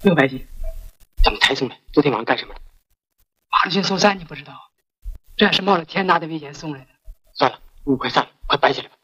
600斤。 怎么才送来？昨天晚上干什么的？ 马路军送伞你不知道？这是冒着天大的危险送来的。 算了，5块散了，快摆起来吧。